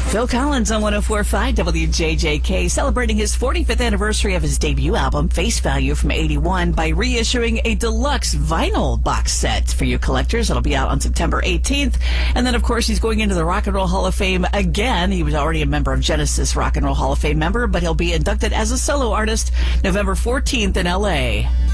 Phil Collins on 104.5 WJJK, celebrating his 45th anniversary of his debut album, Face Value from '81, by reissuing a deluxe vinyl box set for you collectors. It'll be out on September 18th. And then, of course, he's going into the Rock and Roll Hall of Fame again. He was already a member of Genesis Rock and Roll Hall of Fame member, but he'll be inducted as a solo artist November 14th in L.A.